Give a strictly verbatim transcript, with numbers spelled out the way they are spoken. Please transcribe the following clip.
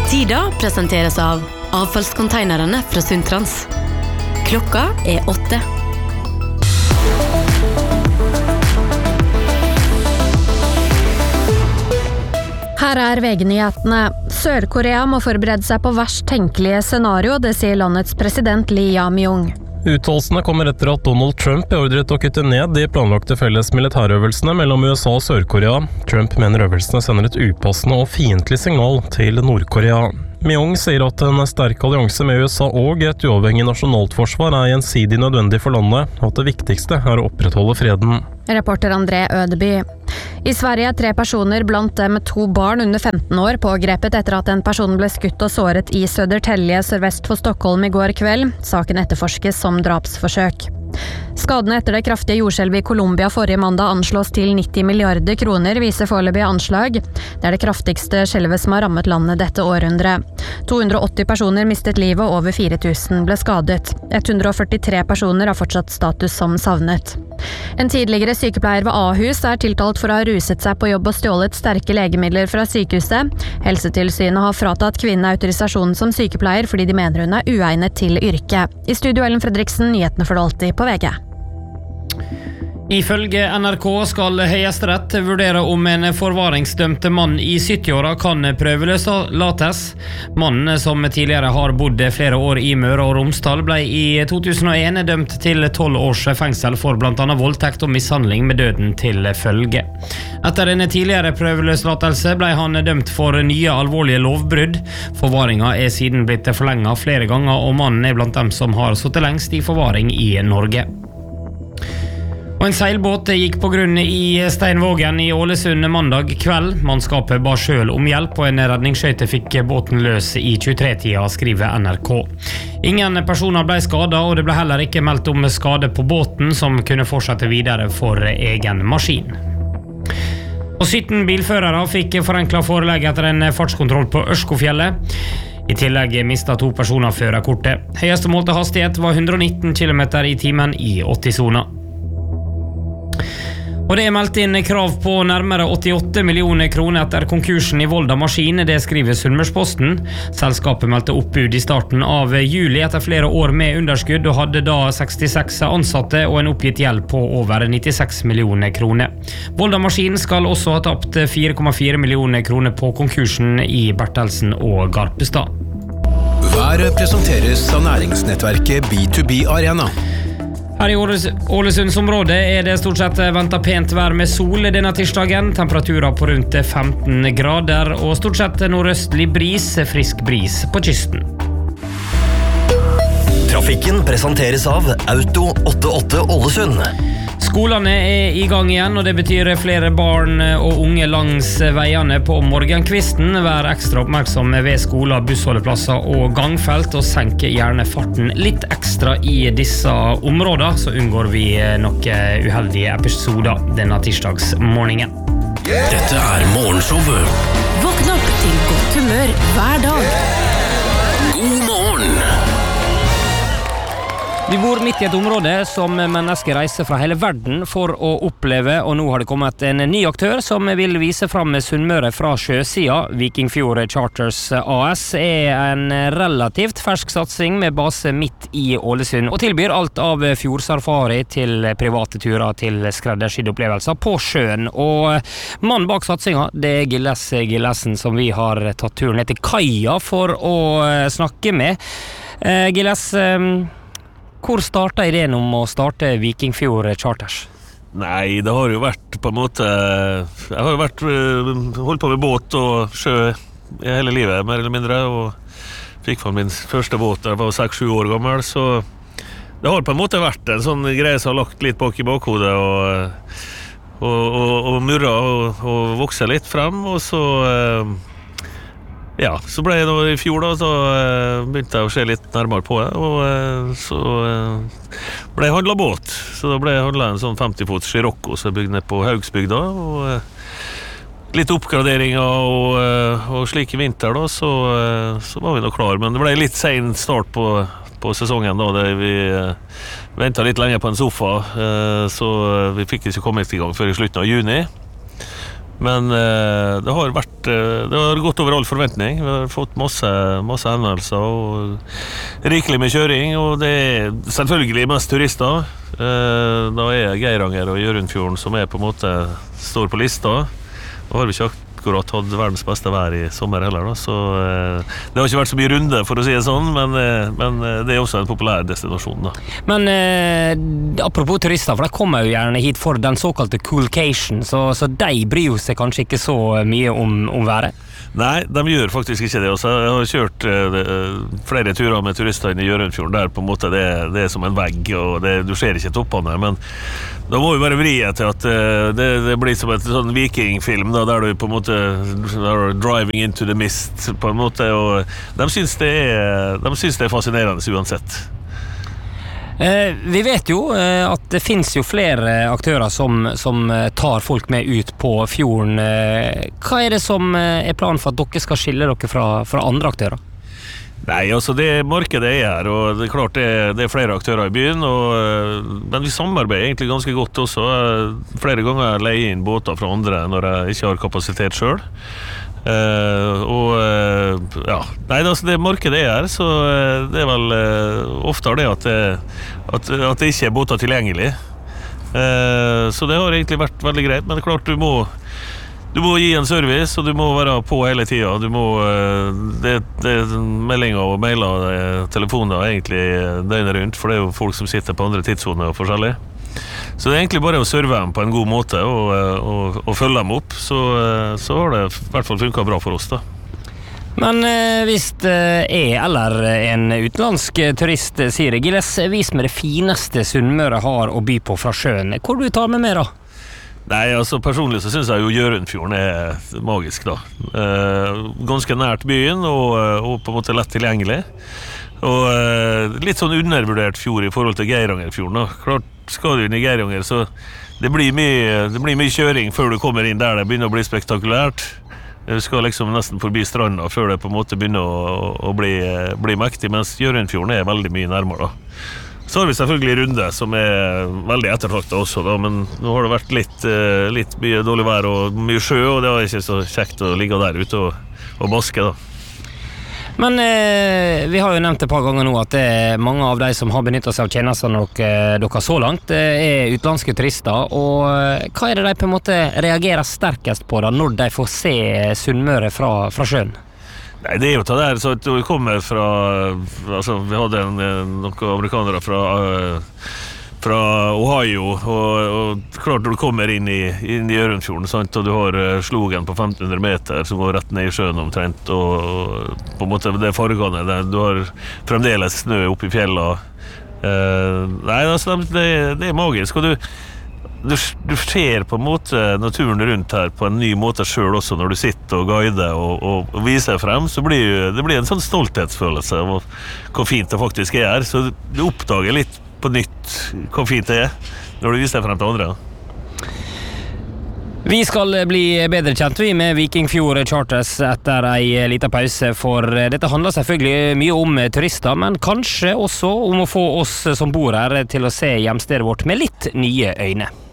Tida presenteres av avfallskonteinerne fra Sundtrans. Klokka er åtte. Her er V G-nyhetene. Sør-Korea må forberede seg på verst tenkelige scenario, det sier landets president Lee Ja-myung. Uttalelsene kommer etter at Donald Trump beordret å kutte ned de planlagte felles militærøvelsene mellom U S A og Sør-Korea. Trump mener øvelsene sender et upassende og fiendtlig signal til Nord-Korea. Myung sier at en sterk allianse med U S A og et uavhengig nasjonalt forsvar er gjensidig nødvendig for landet, og at det viktigste er å opprettholde freden. Reporter André Ødeby. I Sverige er tre personer blant dem to barn under femten år pågrepet etter at en person ble skutt og såret i Södertälje sørvest for Stockholm i går kveld. Saken etterforskes som drapsforsøk. Skadene etter det kraftige jordskjelvet i Colombia forrige mandag anslås til nitti milliarder kroner, viser foreløpige anslag. Det er det kraftigste skjelvet som har rammet landet dette århundret. to hundre og åtti personer mistet livet, og over fire tusen ble skadet. ett hundre og førtitre personer har fortsatt status som savnet. En tidligere sykepleier ved Ahus er tiltalt for å ha ruset seg på jobb og stjålet sterke legemidler fra sykehuset. Helsetilsynet har fratatt kvinnen autorisasjonen som sykepleier fordi de mener hun er uegnet til yrket. I studio Ellen Fredriksen, nyhetene for det alltid på V G. Ifølge N R K skal Høyesterett vurdere om en forvaringsdømte mann i sytti-åra kan prøveløslates. Mannen, som tidligere har bodd flere år i Møre og Romsdal, ble i to tusen og en dømt til tolv års fengsel for blant annet voldtekt og mishandling med døden til følge. Etter en tidligere prøveløslatelse ble han dømt for nye alvorlige lovbrudd. Forvaringa er siden blitt forlenget flere ganger, og mannen er blant dem som har sittet lengst i forvaring i Norge. Og en seilbåt gikk på grunn i Steinvågen i Ålesund mandag kveld. Mannskapet ba selv om hjelp, og en redningsskøyte fikk båten løs i tjuetre-tida, skriver N R K. Ingen personer ble skadet, og det ble heller ikke meldt om skade på båten, som kunne fortsette videre for egen maskin. Og sytten bilførere fikk forenklet forelegg etter en fartskontroll på Ørskofjellet. I tillegg mistet to personer førerkortet. Høyeste målte hastighet var hundre og nitten kilometer i timen i åtti-sona. Og det er meldt inn krav på nærmere åttiåtte millioner kroner etter konkursen i Volda Maskin, det skriver Sunnmørsposten. Selskapet meldte oppbud i starten av juli etter flere år med underskudd, og hadde da sekstiseks ansatte og en oppgitt gjeld på over nittiseks millioner kroner. Volda Maskin skal også ha tapt fire komma fire millioner kroner på konkursen i Bertelsen og Garpestad. Været presenteres av næringsnettverket B to B Arena. Her i Ålesundsområdet er det stort sett ventet pent vær med sol denne tirsdagen. Temperaturer på rundt femten grader, og stort sett nordøstlig bris, frisk bris på kysten. Trafikken presenteres av Auto åttiåtte Ålesund. Skolene er i gang igjen, og det betyr flere barn og unge langs veiene på morgenkvisten. Vær ekstra oppmerksom ved skoler, bussholdeplasser og gangfelt, og senke gjerne farten litt ekstra i disse områdene, så unngår vi noen uheldige episoder denne tirsdagsmorgenen. Dette er morgenshowet. Våkn opp til godt humør hver dag. God morgen! Vi bor midt i et område som mennesker reiser fra hele verden for å oppleve, og nå har det kommet en ny aktør som vil vise frem Sunnmøre fra sjøsida. Vikingfjord Charters A S er en relativt fersk satsing med base midt i Ålesund, og tilbyr alt av fjordsafari til private turer til skreddersydde opplevelser på sjøen. Og mannen bak satsinga, det er Gilles Gillesen, som vi har tatt turen ned til kaia for å snakke med. Eh, Gilles, eh, hvor startet ideen om å starte Vikingfjord Charters? Nei, det har jo vært på en måte Jeg har jo vært holdt på med båt og sjø i hele livet, mer eller mindre, og fikk fra min første båt da jeg var seks-sju år gammel, så det har på en måte vært en sånn greie som har lagt litt bak i bakhodet og, og, og, og murra og, og vokse litt frem, og så ja, så ble jeg da i fjor da, så begynte jeg å se litt nærmere på det, og så ble jeg handlet båt, så da ble jeg handlet en sånn femti-fots Scirocco som jeg bygde ned på Haugsbygda, og litt oppgraderinger og, og slik i vinter da, så, så var vi nå klar, men det ble litt sen start på, på sesongen da, der vi ventet litt lenge på en sofa, så vi fikk ikke kommet i gang før i slutten av juni. Men eh, det har vært eh, det har gått over all forventning. Vi har fått masse, masse hendelser og rikelig med kjøring, og det er selvfølgelig mest turister. Eh, da er Geiranger og Hjørundfjorden som er på en måte står på lista. Da har vi ikke akkurat hatt verdens beste vær i sommer heller, da. Så eh, det har ikke vært så mye runde, for å si det sånn, men, eh, men det er også en populær destinasjon, da. Men eh, apropos turister, for de kommer jo gjerne hit for den såkalte coolcation, så, så de bryr jo seg kanskje ikke så mye om, om været. Nei, de gjør faktisk ikke det også. Jeg har kjørt uh, flere turer med turister inn i Hjørundfjorden, der på en måte det, det er som en vegg, og det, du ser ikke toppene, men da må vi bare vri til at uh, det, det blir som et sånn vikingfilm, da, der du på en måte driving into the mist, på en måte, og de synes det er, de synes det er fascinerende uansett. Eh, vi vet jo eh, at det finnes jo flere aktører som, som tar folk med ut på fjorden. Eh, hva er det som er planen for at dere skal skille dere fra, fra andre aktører? Nei, altså det markedet er her, og det er klart det, det er flere aktører i byen, og, men vi samarbeider egentlig ganske godt også. Flere ganger leier inn båter fra andre når jeg ikke har kapasitet selv. Uh, og uh, ja, nei, altså det markedet er her, så uh, det er vel uh, ofte det at det, at, at det ikke er båter tilgjengelig. Uh, så det har egentlig vært veldig greit, men det er klart du må du må gi en service, og du må være på hele tiden. Du må uh, det, det er meldinger og mailer og telefoner egentlig døgnet rundt, for det er jo folk som sitter på andre tidssoner og forskjellig. Så det er egentlig bare å serve dem på en god måte og, og, og følge dem opp, så, så har det i hvert fall funket bra for oss da. Men eh, hvis eh, jeg eller en utenlandsk turist sier det, Gilles, vis meg det fineste Sunnmøre har å by på fra sjøen. Hvor du tar med meg da? Nei, altså personlig så synes jeg jo Hjørundfjorden er magisk da. Eh, ganske nært byen og, og på en måte lett tilgjengelig. Og eh, litt sånn undervurdert fjord i forhold til Geirangerfjorden da. Klart skal du inn i Geiranger, så det blir, mye, det blir mye kjøring før du kommer inn der det begynner å bli spektakulært. Du skal liksom nesten forbi stranda før det på en måte begynner å, å bli, bli mektig, mens Hjørundfjorden er veldig mye nærmere da. Så har vi selvfølgelig Runde, som er veldig ettertraktet også da, men nå har det vært litt, litt mye dårlig vær og mye sjø, og det var ikke så kjekt å ligge der ute og, og baske da. Men eh, vi har jo nevnt et par ganger nå at det er mange av de som har benyttet seg av tjenestene dere, dere så langt er utenlandske turister, og hva er det de på en måte reagerer sterkest på da når de får se Sunnmøre fra, fra sjøen? Nei, det er jo det der, så at vi kommer fra, altså vi hadde en, noen amerikanere fra, fra Ohio, og, og klart når du kommer inn i, inn i Hjørundfjorden, sant, og du har slogen på femten hundre meter som går rett ned i sjøen omtrent, og, og på en måte det er fargene, det, du har fremdeles snø oppe i fjellene. Uh, nei, altså, det, det er magisk, og du Du, du ser på en måte naturen rundt her på en ny måte selv også når du sitter og guider og, og, og viser frem, så blir det blir en sånn stolthetsfølelse av hvor fint det faktisk er her, så du oppdager litt på nytt hvor fint det er når du viser frem til andre. Vi skal bli bedre kjent vi med Vikingfjord Charters etter en liten pause, for dette handler selvfølgelig mye om turister, men kanskje også om å få oss som bor her til å se hjemstedet vårt med litt nye øyne.